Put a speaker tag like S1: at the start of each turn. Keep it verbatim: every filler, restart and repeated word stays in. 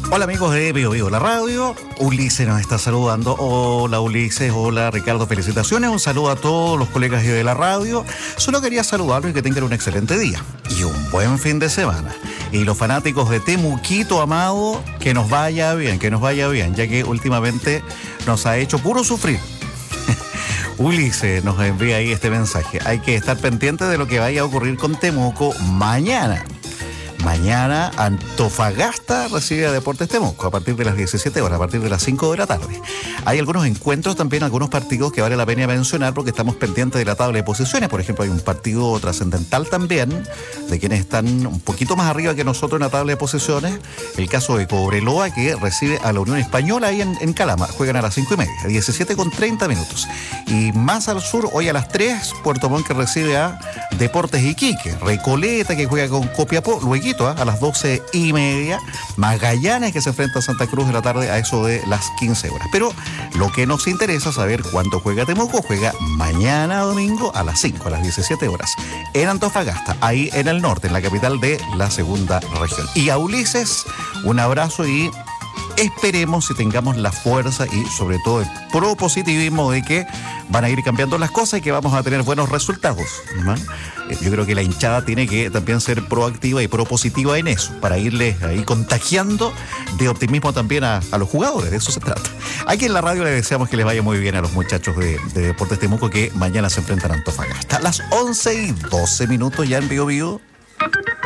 S1: Hola amigos de Bio Bio, la radio. Ulises nos está saludando. Hola Ulises, hola Ricardo, felicitaciones. Un saludo a todos los colegas de la radio. Solo quería saludarlos y que tengan un excelente día y un buen fin de semana. Y los fanáticos de Temuquito, amado, que nos vaya bien, que nos vaya bien, ya que últimamente nos ha hecho puro sufrir. Ulises nos envía ahí este mensaje. Hay que estar pendiente de lo que vaya a ocurrir con Temuco mañana. Mañana Antofagasta recibe a Deportes Temuco a partir de las diecisiete horas, a partir de las cinco de la tarde. Hay algunos encuentros también, algunos partidos que vale la pena mencionar porque estamos pendientes de la tabla de posiciones. Por ejemplo, hay un partido trascendental también de quienes están un poquito más arriba que nosotros en la tabla de posiciones. El caso de Cobreloa, que recibe a la Unión Española ahí en, en Calama. Juegan a las cinco y media, diecisiete con treinta minutos. Y más al sur, hoy a las tres, Puerto Montt que recibe a Deportes Iquique. Recoleta que juega con Copiapó, luego a las doce y media, Magallanes que se enfrenta a Santa Cruz de la tarde a eso de las quince horas. Pero lo que nos interesa saber cuánto juega Temuco, juega mañana domingo a las cinco, a las diecisiete horas, en Antofagasta, ahí en el norte, en la capital de la segunda región. Y a Ulises, un abrazo y esperemos si tengamos la fuerza y sobre todo el propositivismo de que van a ir cambiando las cosas y que vamos a tener buenos resultados, ¿no? Yo creo que la hinchada tiene que también ser proactiva y propositiva en eso, para irles ahí contagiando de optimismo también a, a los jugadores, de eso se trata. Aquí en la radio le deseamos que les vaya muy bien a los muchachos de, de Deportes Temuco que mañana se enfrentan a Antofagasta. A las once y doce minutos ya en Bio Bio.